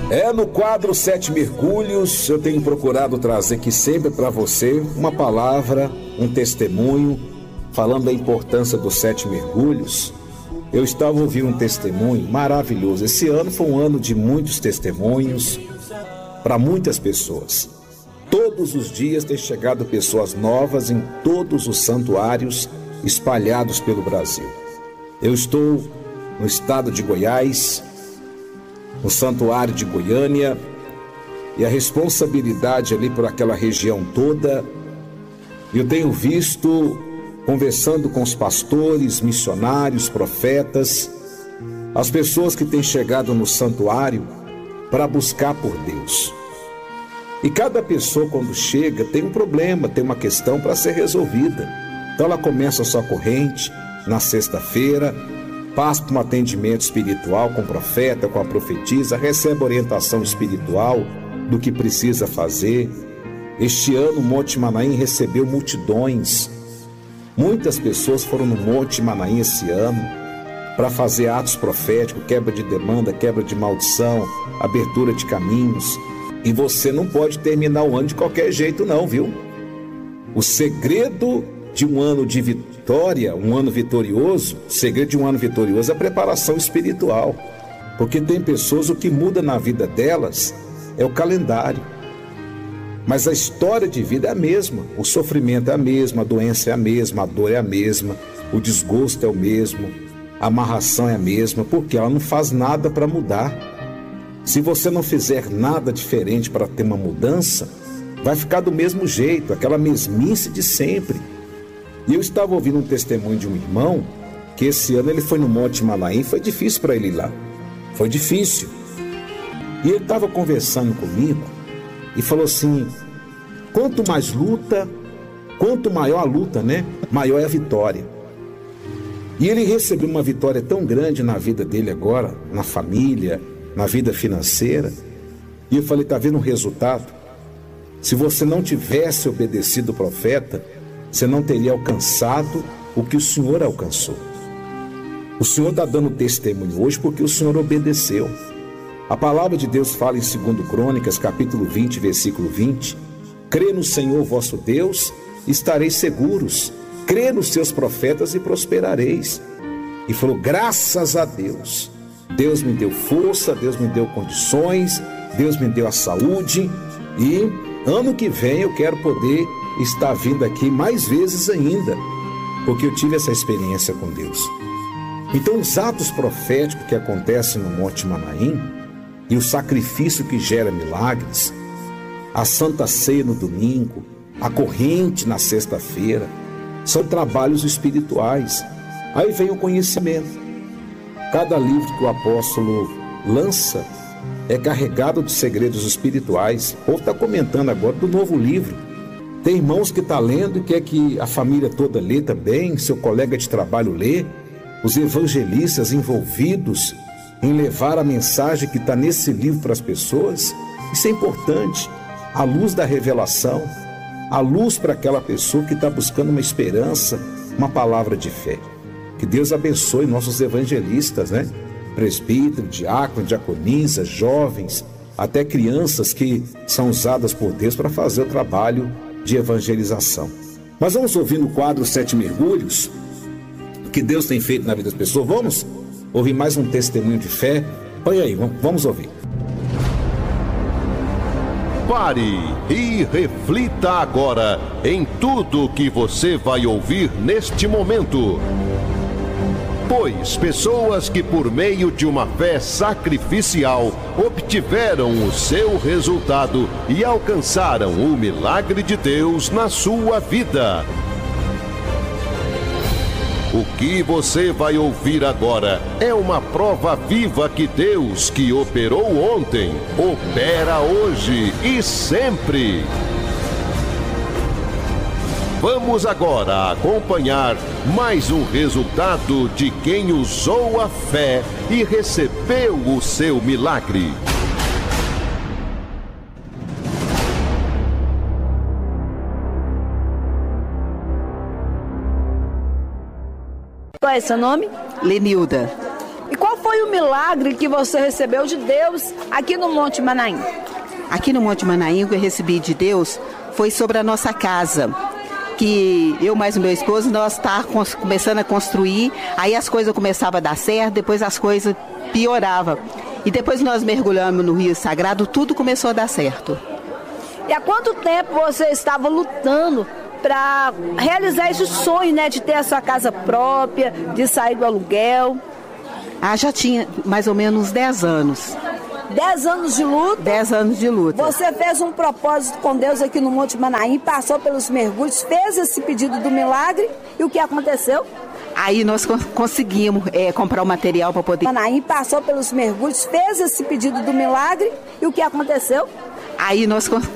No quadro Sete Mergulhos, eu tenho procurado trazer aqui sempre para você uma palavra, um testemunho, falando da importância dos 7 mergulhos. Eu estava ouvindo um testemunho maravilhoso. Esse ano foi um ano de muitos testemunhos para muitas pessoas. Todos os dias tem chegado pessoas novas em todos os santuários espalhados pelo Brasil. Eu estou no estado de Goiás, no santuário de Goiânia, e a responsabilidade ali por aquela região toda. Eu tenho visto, conversando com os pastores, missionários, profetas, as pessoas que têm chegado no santuário para buscar por Deus. E cada pessoa, quando chega, tem um problema, tem uma questão para ser resolvida. Então ela começa a sua corrente na sexta-feira, passa por um atendimento espiritual com o profeta, com a profetisa, recebe orientação espiritual do que precisa fazer. Este ano o Monte Manaim recebeu multidões. Muitas pessoas foram no Monte Manaim esse ano para fazer atos proféticos, quebra de demanda, quebra de maldição, abertura de caminhos. E você não pode terminar o ano de qualquer jeito não, viu? O segredo de um ano de vitória, um ano vitorioso, o segredo de um ano vitorioso é a preparação espiritual. Porque tem pessoas, o que muda na vida delas é o calendário. Mas a história de vida é a mesma, o sofrimento é a mesma, a doença é a mesma, a dor é a mesma, o desgosto é o mesmo, a amarração é a mesma, porque ela não faz nada para mudar. Se você não fizer nada diferente para ter uma mudança, vai ficar do mesmo jeito, aquela mesmice de sempre. E eu estava ouvindo um testemunho de um irmão, que esse ano ele foi no Monte Manaim, foi difícil para ele ir lá, foi difícil. E ele estava conversando comigo e falou assim, quanto mais luta, quanto maior a luta, né? Maior é a vitória. E ele recebeu uma vitória tão grande na vida dele agora, na família, na vida financeira. E eu falei, tá vendo o resultado? Se você não tivesse obedecido o profeta, você não teria alcançado o que o Senhor alcançou. O Senhor está dando testemunho hoje porque o Senhor obedeceu. A palavra de Deus fala em 2 Crônicas, capítulo 20, versículo 20. Crê no Senhor vosso Deus, estareis seguros. Crê nos seus profetas e prosperareis. E falou, graças a Deus. Deus me deu força, Deus me deu condições, Deus me deu a saúde. E ano que vem eu quero poder estar vindo aqui mais vezes ainda, porque eu tive essa experiência com Deus. Então os atos proféticos que acontecem no Monte Manaim, e o sacrifício que gera milagres, a Santa Ceia no domingo, a corrente na sexta-feira, são trabalhos espirituais. Aí vem o conhecimento. Cada livro que o apóstolo lança é carregado de segredos espirituais. O povo está comentando agora do novo livro. Tem irmãos que estão lendo e quer que a família toda lê também, seu colega de trabalho lê, os evangelistas envolvidos em levar a mensagem que está nesse livro para as pessoas. Isso é importante. A luz da revelação, a luz para aquela pessoa que está buscando uma esperança, uma palavra de fé. Que Deus abençoe nossos evangelistas, né? Presbítero, diácono, diaconisa, jovens, até crianças que são usadas por Deus para fazer o trabalho de evangelização. Mas vamos ouvir no quadro 7 mergulhos, o que Deus tem feito na vida das pessoas. Vamos ouvir mais um testemunho de fé. Põe aí, vamos ouvir. Pare e reflita agora em tudo que você vai ouvir neste momento. Pois pessoas que por meio de uma fé sacrificial obtiveram o seu resultado e alcançaram o milagre de Deus na sua vida. O que você vai ouvir agora é uma prova viva que Deus, que operou ontem, opera hoje e sempre. Vamos agora acompanhar mais um resultado de quem usou a fé e recebeu o seu milagre. Qual é seu nome? Lenilda. E qual foi o milagre que você recebeu de Deus aqui no Monte Manaim? Aqui no Monte Manaim, o que eu recebi de Deus foi sobre a nossa casa, que eu mais o meu esposo, nós estávamos começando a construir, aí as coisas começavam a dar certo, depois as coisas pioravam. E depois nós mergulhamos no Rio Sagrado, tudo começou a dar certo. E há quanto tempo você estava lutando para realizar esse sonho, né, de ter a sua casa própria, de sair do aluguel? Já tinha mais ou menos 10 anos. 10 anos de luta? 10 anos de luta. Você fez um propósito com Deus aqui no Monte Manaim, passou pelos mergulhos, fez esse pedido do milagre, e o que aconteceu? Aí nós conseguimos comprar o material para poder... Manaim passou pelos mergulhos, fez esse pedido do milagre, e o que aconteceu? Aí nós